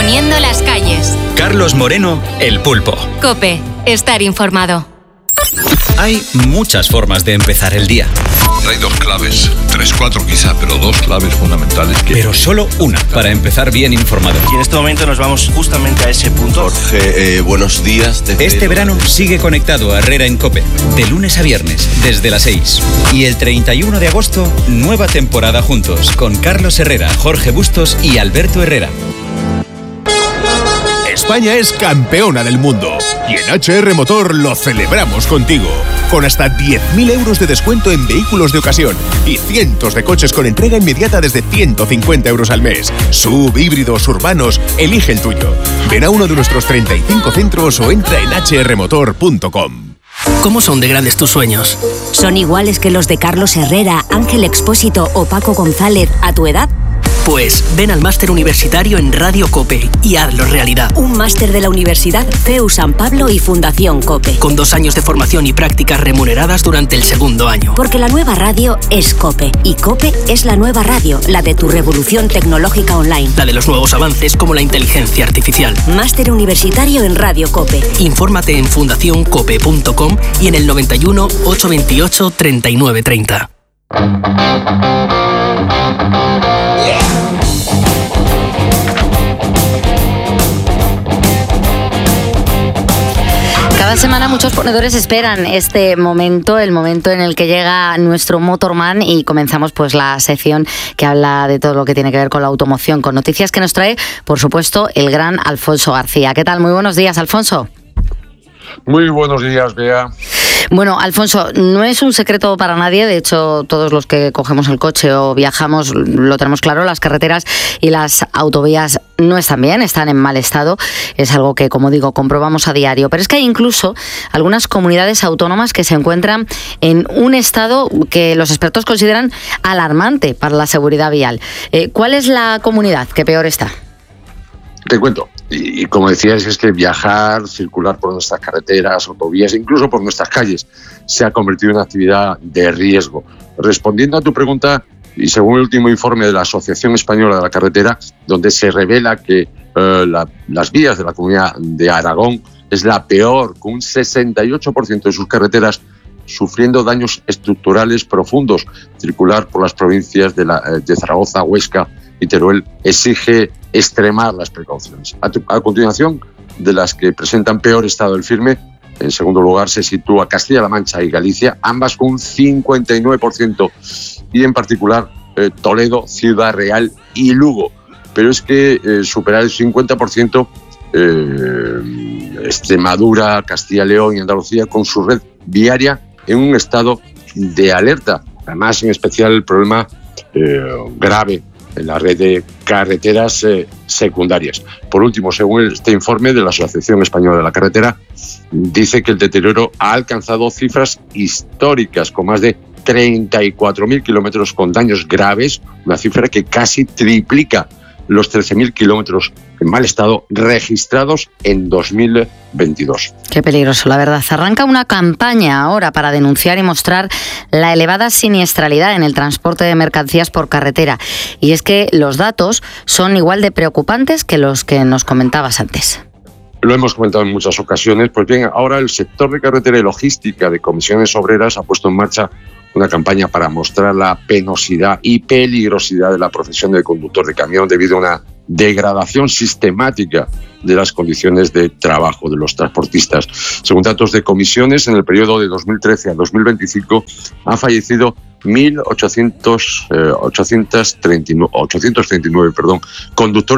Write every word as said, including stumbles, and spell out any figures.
Poniendo las calles. Carlos Moreno, El Pulpo. COPE. Estar informado. Hay muchas formas de empezar el día. Hay dos claves, tres, cuatro quizá, pero dos claves fundamentales. Que... Pero solo una para empezar bien informado. Y en este momento nos vamos justamente a ese punto. Jorge, eh, buenos días. Este verano sigue conectado a Herrera en COPE, de lunes a viernes, desde las seis. Y el treinta y uno de agosto, nueva temporada juntos, con Carlos Herrera, Jorge Bustos y Alberto Herrera. España es campeona del mundo y en H R Motor lo celebramos contigo. Con hasta diez mil euros de descuento en vehículos de ocasión y cientos de coches con entrega inmediata desde ciento cincuenta euros al mes. Sub, híbridos, urbanos, elige el tuyo. Ven a uno de nuestros treinta y cinco centros o entra en hache erre motor punto com. ¿Cómo son de grandes tus sueños? ¿Son iguales que los de Carlos Herrera, Ángel Expósito o Paco González a tu edad? Pues ven al máster universitario en Radio COPE y hazlo realidad. Un máster de la Universidad C E U San Pablo y Fundación COPE. Con dos años de formación y prácticas remuneradas durante el segundo año. Porque la nueva radio es COPE y COPE es la nueva radio, la de tu revolución tecnológica online. La de los nuevos avances como la inteligencia artificial. Máster universitario en Radio COPE. Infórmate en fundación cope punto com y en el noventa y uno, ochocientos veintiocho, treinta y nueve treinta. Cada semana muchos ponedores esperan este momento, el momento en el que llega nuestro Motorman y comenzamos pues la sección que habla de todo lo que tiene que ver con la automoción, con noticias que nos trae, por supuesto, el gran Alfonso García. ¿Qué tal? Muy buenos días, Alfonso. Muy buenos días, Bea. Bueno, Alfonso, no es un secreto para nadie, de hecho todos los que cogemos el coche o viajamos lo tenemos claro, las carreteras y las autovías no están bien, están en mal estado, es algo que, como digo, comprobamos a diario, pero es que hay incluso algunas comunidades autónomas que se encuentran en un estado que los expertos consideran alarmante para la seguridad vial. Eh, ¿Cuál es la comunidad que peor está? Te cuento, y, y como decías, es que viajar, circular por nuestras carreteras, autovías, incluso por nuestras calles, se ha convertido en una actividad de riesgo. Respondiendo a tu pregunta, y según el último informe de la Asociación Española de la Carretera, donde se revela que eh, la, las vías de la Comunidad de Aragón es la peor, con un sesenta y ocho por ciento de sus carreteras sufriendo daños estructurales profundos. Circular por las provincias de, la, de Zaragoza, Huesca y Teruel exige extremar las precauciones. A, tu, a continuación, de las que presentan peor estado del firme, en segundo lugar se sitúa Castilla-La Mancha y Galicia, ambas con un cincuenta y nueve por ciento, y en particular eh, Toledo, Ciudad Real y Lugo. Pero es que eh, superar el cincuenta por ciento eh, Extremadura, Castilla-León y Andalucía con su red viaria en un estado de alerta. Además, en especial el problema eh, grave en la red de carreteras eh, secundarias. Por último, según este informe de la Asociación Española de la Carretera, dice que el deterioro ha alcanzado cifras históricas, con más de treinta y cuatro mil kilómetros con daños graves, una cifra que casi triplica los trece mil kilómetros en mal estado registrados en dos mil veintidós. Qué peligroso, la verdad. Arranca una campaña ahora para denunciar y mostrar la elevada siniestralidad en el transporte de mercancías por carretera. Y es que los datos son igual de preocupantes que los que nos comentabas antes. Lo hemos comentado en muchas ocasiones. Pues bien, ahora el sector de carretera y logística de Comisiones Obreras ha puesto en marcha una campaña para mostrar la penosidad y peligrosidad de la profesión de conductor de camión debido a una degradación sistemática de las condiciones de trabajo de los transportistas. Según datos de Comisiones, en el periodo de dos mil trece a dos mil veinticinco han fallecido mil ochocientos treinta y nueve perdón, conductores